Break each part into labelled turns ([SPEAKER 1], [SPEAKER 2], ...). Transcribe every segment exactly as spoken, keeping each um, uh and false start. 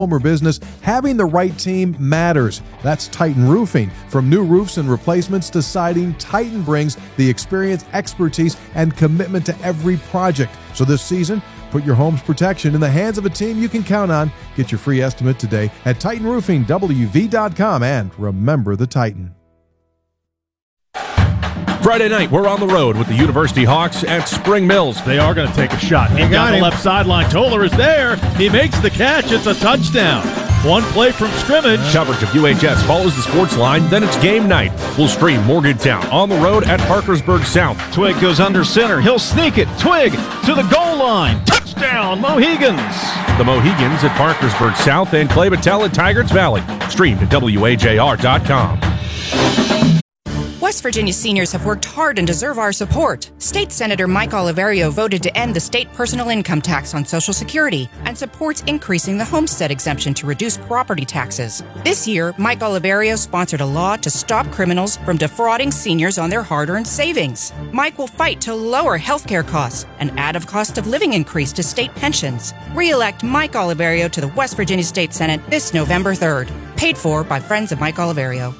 [SPEAKER 1] home or business, having the right team matters. That's Titan Roofing. From new roofs and replacements to siding, Titan brings the experience, expertise, and commitment to every project. So this season, put your home's protection in the hands of a team you can count on. Get your free estimate today at Titan Roofing W V dot com, and remember the Titan.
[SPEAKER 2] Friday night, we're on the road with the University Hawks at Spring Mills.
[SPEAKER 3] They are going to take a shot. He got the left sideline. Toller is there. He makes the catch. It's a touchdown. One play from scrimmage.
[SPEAKER 2] Coverage of U H S follows the sports line. Then it's game night. We'll stream Morgantown on the road at Parkersburg South.
[SPEAKER 3] Twig goes under center. He'll sneak it. Twig to the goal line. Touchdown, Mohegans.
[SPEAKER 2] The Mohegans at Parkersburg South and Clay Battelle at Tigard's Valley. Streamed at W A J R dot com.
[SPEAKER 4] West Virginia seniors have worked hard and deserve our support. State Senator Mike Oliverio voted to end the state personal income tax on Social Security and supports increasing the homestead exemption to reduce property taxes. This year, Mike Oliverio sponsored a law to stop criminals from defrauding seniors on their hard-earned savings. Mike will fight to lower health care costs and add a cost of living increase to state pensions. Re-elect Mike Oliverio to the West Virginia State Senate this November third. Paid for by Friends of Mike Oliverio.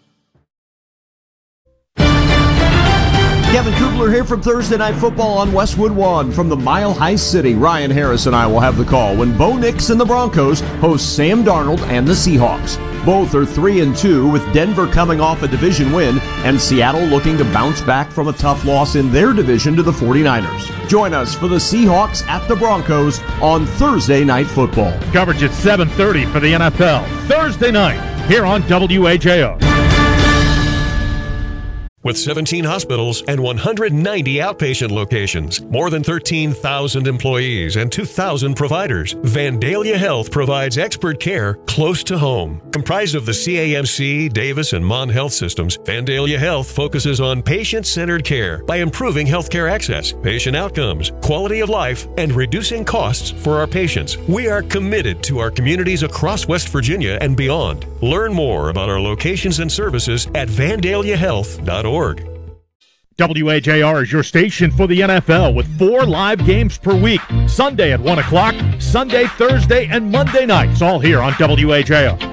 [SPEAKER 5] Kevin Kubler here from Thursday Night Football on Westwood One from the Mile High City. Ryan Harris and I will have the call when Bo Nix and the Broncos host Sam Darnold and the Seahawks. Both are three and two, with Denver coming off a division win and Seattle looking to bounce back from a tough loss in their division to the forty-niners. Join us for the Seahawks at the Broncos on Thursday Night Football.
[SPEAKER 3] Coverage at seven thirty for the N F L. Thursday night here on W A J O.
[SPEAKER 6] With seventeen hospitals and one hundred ninety outpatient locations, more than thirteen thousand employees, and two thousand providers, Vandalia Health provides expert care close to home. Comprised of the C A M C, Davis, and Mon Health systems, Vandalia Health focuses on patient-centered care by improving healthcare access, patient outcomes, quality of life, and reducing costs for our patients. We are committed to our communities across West Virginia and beyond. Learn more about our locations and services at vandalia health dot org.
[SPEAKER 3] W A J R is your station for the N F L with four live games per week. Sunday at one o'clock, Sunday, Thursday, and Monday nights, all here on W A J R.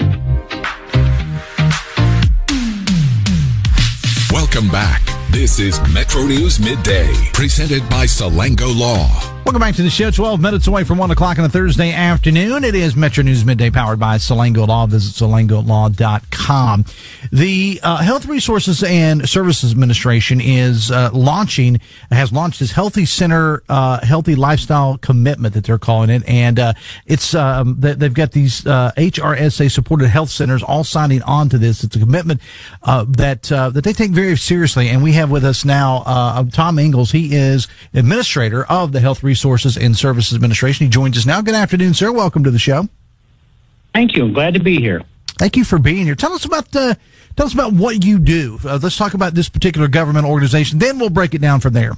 [SPEAKER 7] Welcome back. This is Metro News Midday, presented by Salango Law.
[SPEAKER 8] Welcome back to the show. twelve minutes away from one o'clock on a Thursday afternoon. It is Metro News Midday, powered by Salango Law. Visit salango law dot com. The uh, Health Resources and Services Administration is uh, launching, has launched this Healthy Center, uh, Healthy Lifestyle Commitment that they're calling it. And uh, it's um, they've got these uh, H R S A-supported health centers all signing on to this. It's a commitment uh, that uh, that they take very seriously. And we have with us now uh, Tom Ingalls. He is administrator of the Health Resources and Services Administration. He joins us now. Good afternoon, sir. Welcome to the show.
[SPEAKER 9] Thank you. I'm glad to be here.
[SPEAKER 8] Thank you for being here. Tell us about uh, tell us about what you do. Uh, let's talk about this particular government organization. Then we'll break it down from there.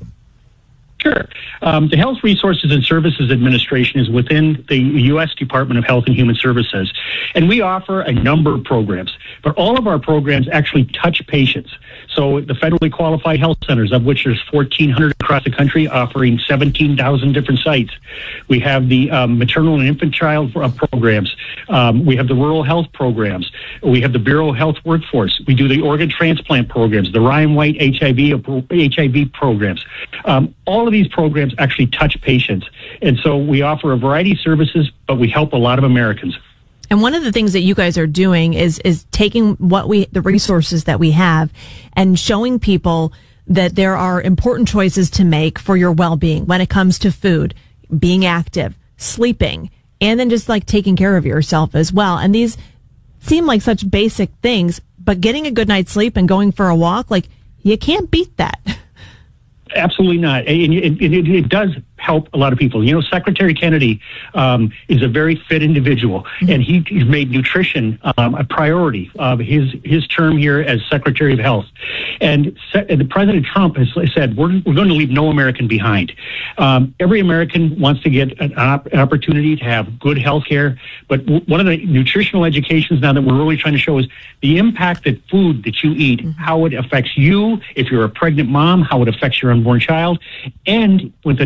[SPEAKER 9] Sure. Um, the Health Resources and Services Administration is within the U S Department of Health and Human Services, and we offer a number of programs, but all of our programs actually touch patients. So the federally qualified health centers, of which there's fourteen hundred across the country, offering seventeen thousand different sites. We have the um, maternal and infant child uh, programs. Um, we have the rural health programs. We have the Bureau of Health Workforce. We do the organ transplant programs, the Ryan White H I V H I V programs. Um, all of these programs actually touch patients. And so we offer a variety of services, but we help a lot of Americans.
[SPEAKER 10] And one of the things that you guys are doing is is taking what we the resources that we have and showing people that there are important choices to make for your well-being when it comes to food, being active, sleeping, and then just like taking care of yourself as well. And these seem like such basic things, but getting a good night's sleep and going for a walk, like, you can't beat that.
[SPEAKER 9] Absolutely not. And it, it, it does help a lot of people. You know, Secretary Kennedy um, is a very fit individual, and he, he's made nutrition um, a priority of his his term here as Secretary of Health. And, se- and President Trump has said, we're, we're going to leave no American behind. Um, every American wants to get an, op- an opportunity to have good health care, but w- one of the nutritional educations now that we're really trying to show is the impact that food that you eat, mm-hmm. how it affects you, if you're a pregnant mom, how it affects your unborn child, and with a newborn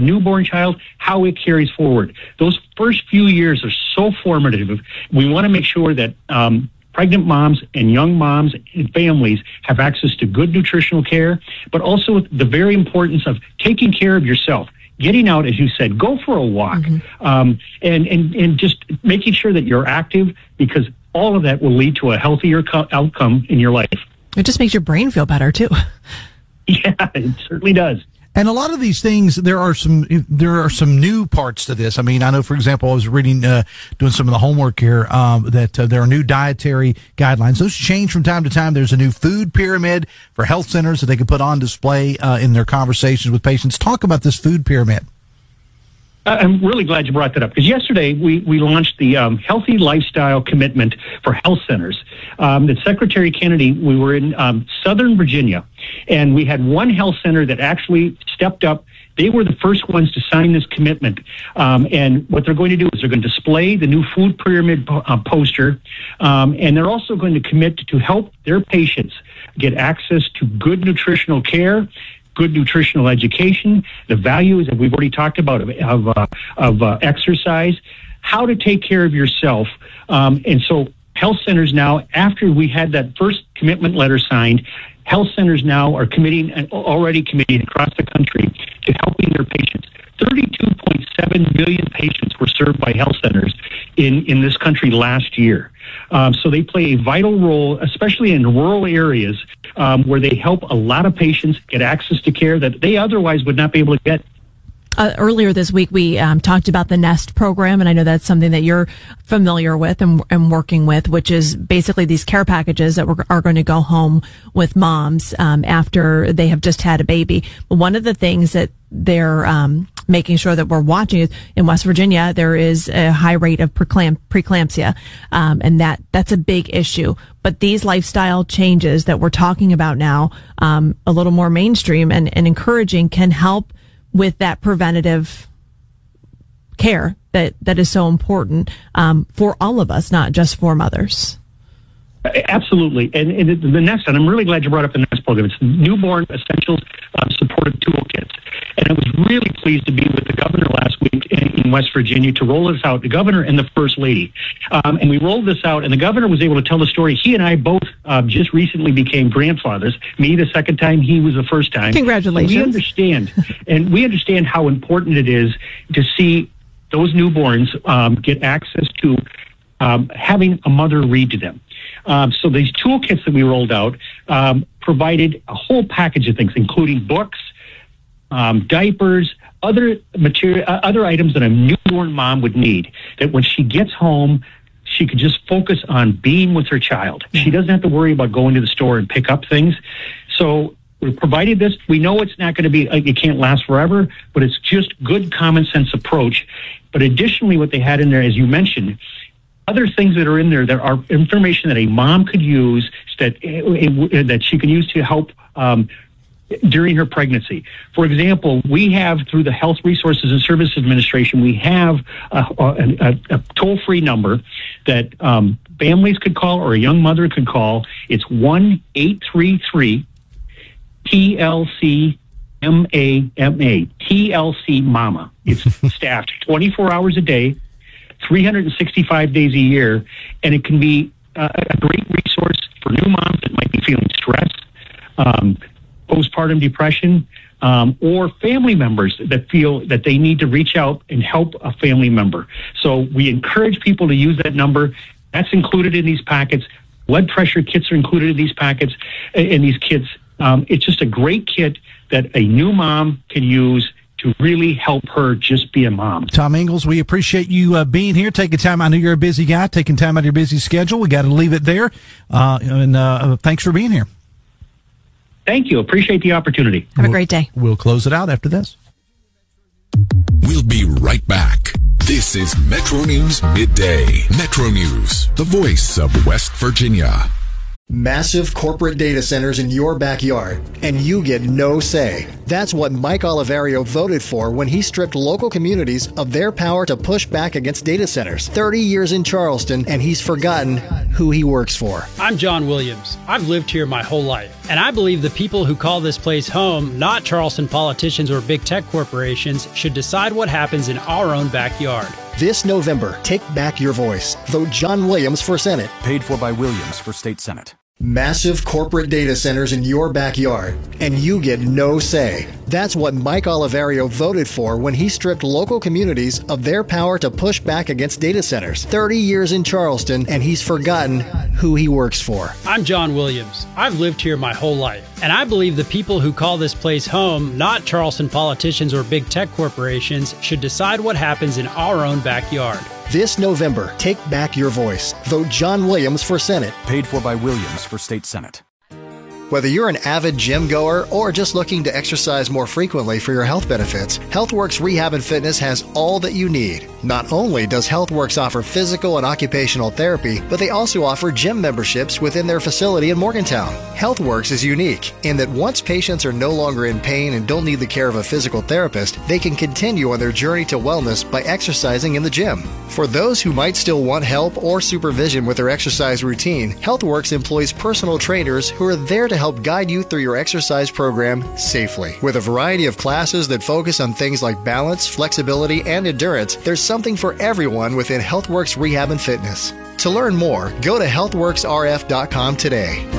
[SPEAKER 9] child, how it carries forward. Those first few years are so formative. We want to make sure that um, pregnant moms and young moms and families have access to good nutritional care, but also the very importance of taking care of yourself. Getting out, as you said, go for a walk, mm-hmm. um, and, and, and just making sure that you're active, because all of that will lead to a healthier co- outcome in your life.
[SPEAKER 10] It just makes your brain feel better, too.
[SPEAKER 9] Yeah, it certainly does.
[SPEAKER 8] And a lot of these things, there are some there are some new parts to this. I mean, I know, for example, I was reading, uh, doing some of the homework here, um, that uh, there are new dietary guidelines. Those change from time to time. There's a new food pyramid for health centers that they can put on display uh, in their conversations with patients. Talk about this food pyramid.
[SPEAKER 9] I'm really glad you brought that up, because yesterday we, we launched the um, Healthy Lifestyle Commitment for Health Centers. Um, that Secretary Kennedy, we were in um, Southern Virginia, and we had one health center that actually stepped up. They were the first ones to sign this commitment. Um, and what they're going to do is they're going to display the new food pyramid po- uh, poster, um, and they're also going to commit to help their patients get access to good nutritional care, good nutritional education, the values that we've already talked about of of, uh, of uh, exercise, how to take care of yourself. Um, and so health centers now, after we had that first commitment letter signed, health centers now are committing and already committing across the country to helping their patients. thirty-two point seven million patients were served by health centers in, in this country last year. Um, so they play a vital role, especially in rural areas, um, where they help a lot of patients get access to care that they otherwise would not be able to get.
[SPEAKER 10] Uh, earlier this week, we um, talked about the NEST program, and I know that's something that you're familiar with and, and working with, which is basically these care packages that were, are going to go home with moms um, after they have just had a baby. But one of the things that they're um, making sure that we're watching is in West Virginia, there is a high rate of preclamp- preeclampsia, um, and that that's a big issue. But these lifestyle changes that we're talking about now, um, a little more mainstream and, and encouraging, can help with that preventative care that, that is so important um, for all of us, not just for mothers.
[SPEAKER 9] Absolutely. And, and the NEST, and I'm really glad you brought up the NEST program. It's Newborn Essentials uh, Supportive Toolkits. And I was really pleased to be with the governor last week in, in West Virginia to roll this out, the governor and the first lady. Um, and we rolled this out, and the governor was able to tell the story. He and I both uh, just recently became grandfathers. Me the second time, he was the first time.
[SPEAKER 10] Congratulations.
[SPEAKER 9] So we understand, and we understand how important it is to see those newborns um, get access to um, having a mother read to them. Um, so these toolkits that we rolled out um, provided a whole package of things, including books, um, diapers, other material, uh, other items that a newborn mom would need, that when she gets home, she could just focus on being with her child. She doesn't have to worry about going to the store and pick up things. So we provided this. We know it's not going to be, it can't last forever, but it's just good common sense approach. But additionally, what they had in there, as you mentioned, other things that are in there that are information that a mom could use that that she can use to help um, during her pregnancy. For example, we have, through the Health Resources and Services Administration, we have a, a, a toll-free number that um, families could call or a young mother could call. It's one eight three three T L C M A M A, T L C Mama. It's staffed twenty-four hours a day, three hundred sixty-five days a year, and it can be uh, a great resource for new moms that might be feeling stress, um, postpartum depression, um, or family members that feel that they need to reach out and help a family member. So we encourage people to use that number. That's included in these packets. Blood pressure kits are included in these packets, in these kits. Um, it's just a great kit that a new mom can use to really help her just be a mom.
[SPEAKER 8] Tom Ingles, we appreciate you uh, being here, taking time. I know you're a busy guy, taking time out of your busy schedule. We got to leave it there. Uh, and uh, thanks for being here.
[SPEAKER 9] Thank you. Appreciate the opportunity.
[SPEAKER 10] Have a great day.
[SPEAKER 8] We'll close it out after this.
[SPEAKER 7] We'll be right back. This is Metro News Midday. Metro News, the voice of West Virginia.
[SPEAKER 11] Massive corporate data centers in your backyard, and you get no say. That's what Mike Oliverio voted for when he stripped local communities of their power to push back against data centers. thirty years in Charleston, and he's forgotten who he works for.
[SPEAKER 12] I'm John Williams. I've lived here my whole life, and I believe the people who call this place home, not Charleston politicians or big tech corporations, should decide what happens in our own backyard.
[SPEAKER 11] This November, take back your voice. Vote John Williams for Senate.
[SPEAKER 13] Paid for by Williams for State Senate.
[SPEAKER 11] Massive corporate data centers in your backyard, and you get no say. That's what Mike Oliverio voted for when he stripped local communities of their power to push back against data centers. thirty years in Charleston, and he's forgotten who he works for.
[SPEAKER 12] I'm John Williams. I've lived here my whole life, and I believe the people who call this place home, not Charleston politicians or big tech corporations, should decide what happens in our own backyard.
[SPEAKER 11] This November, take back your voice. Vote John Williams for Senate.
[SPEAKER 13] Paid for by Williams for State Senate.
[SPEAKER 11] Whether you're an avid gym goer or just looking to exercise more frequently for your health benefits, HealthWorks Rehab and Fitness has all that you need. Not only does HealthWorks offer physical and occupational therapy, but they also offer gym memberships within their facility in Morgantown. HealthWorks is unique in that once patients are no longer in pain and don't need the care of a physical therapist, they can continue on their journey to wellness by exercising in the gym. For those who might still want help or supervision with their exercise routine, HealthWorks employs personal trainers who are there to help guide you through your exercise program safely. With a variety of classes that focus on things like balance, flexibility, and endurance, there's something for everyone within HealthWorks Rehab and Fitness. To learn more, go to health works r f dot com today.